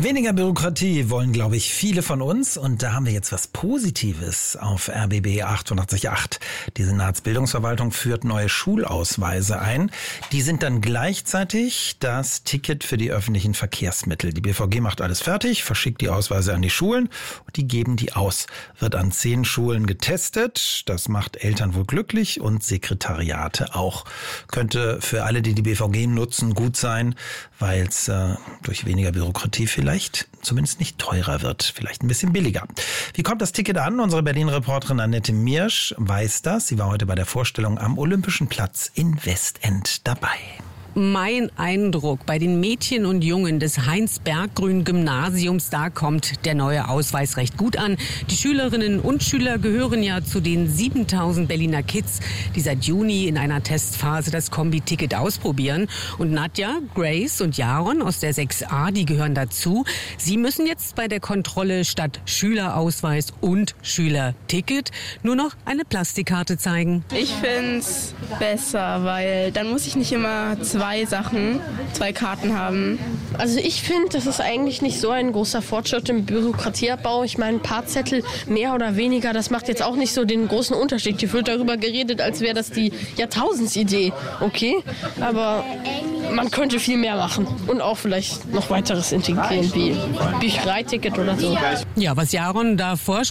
Weniger Bürokratie wollen, glaube ich, viele von uns. Und da haben wir jetzt was Positives auf RBB 888. Die Senatsbildungsverwaltung führt neue Schulausweise ein. Die sind dann gleichzeitig das Ticket für die öffentlichen Verkehrsmittel. Die BVG macht alles fertig, verschickt die Ausweise an die Schulen und die geben die aus. Wird an 10 Schulen getestet. Das macht Eltern wohl glücklich und Sekretariate auch. Könnte für alle, die die BVG nutzen, gut sein, weil es durch weniger Bürokratie vielleicht zumindest nicht teurer wird, vielleicht ein bisschen billiger. Wie kommt das Ticket an? Unsere Berlin-Reporterin Annette Miersch weiß das. Sie war heute bei der Vorstellung am Olympischen Platz in Westend dabei. Mein Eindruck bei den Mädchen und Jungen des Heinz-Berggrün-Gymnasiums, da kommt der neue Ausweis recht gut an. Die Schülerinnen und Schüler gehören ja zu den 7000 Berliner Kids, die seit Juni in einer Testphase das Kombi-Ticket ausprobieren. Und Nadja, Grace und Jaron aus der 6a, die gehören dazu. Sie müssen jetzt bei der Kontrolle statt Schülerausweis und Schülerticket nur noch eine Plastikkarte zeigen. Ich finde es besser, weil dann muss ich nicht immer zwei Karten haben. Also ich finde, das ist eigentlich nicht so ein großer Fortschritt im Bürokratieabbau. Ich meine, ein paar Zettel mehr oder weniger, das macht jetzt auch nicht so den großen Unterschied. Hier wird darüber geredet, als wäre das die Jahrtausendsidee. Okay, aber man könnte viel mehr machen und auch vielleicht noch weiteres integrieren, wie Büchereiticket oder so. Ja, was Jaron da vorschlägt,